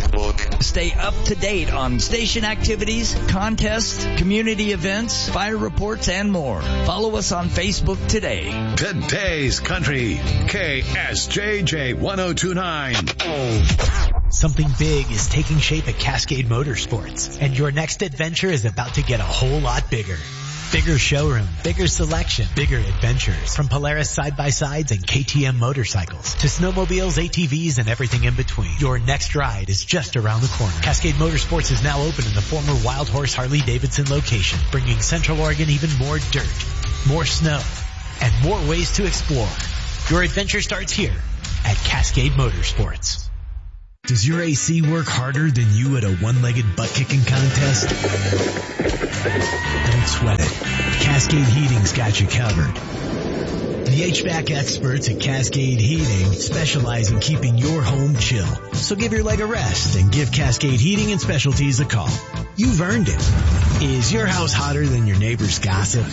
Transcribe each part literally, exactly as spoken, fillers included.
Stay up to date on station activities, contests, community events, fire reports, and more. Follow us on Facebook today. Today's Country, K S J J ten twenty-nine. Something big is taking shape at Cascade Motorsports, and your next adventure is about to get a whole lot bigger. Bigger showroom, bigger selection, bigger adventures. From Polaris side-by-sides and K T M motorcycles to snowmobiles, A T Vs, and everything in between. Your next ride is just around the corner. Cascade Motorsports is now open in the former Wild Horse Harley-Davidson location, bringing Central Oregon even more dirt, more snow, and more ways to explore. Your adventure starts here at Cascade Motorsports. Does your A C work harder than you at a one-legged butt-kicking contest? Don't sweat it. Cascade Heating's got you covered. The H V A C experts at Cascade Heating specialize in keeping your home chill. So give your leg a rest and give Cascade Heating and Specialties a call. You've earned it. Is your house hotter than your neighbor's gossip?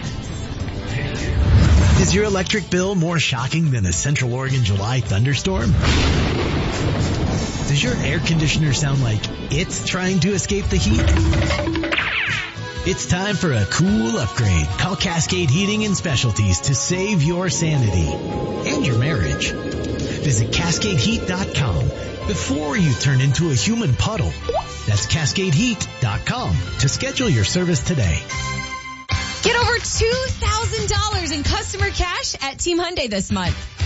Is your electric bill more shocking than a Central Oregon July thunderstorm? Does your air conditioner sound like it's trying to escape the heat? It's time for a cool upgrade. Call Cascade Heating and Specialties to save your sanity and your marriage. Visit Cascade Heat dot com before you turn into a human puddle. That's Cascade Heat dot com to schedule your service today. Get over two thousand dollars in customer cash at Team Hyundai this month.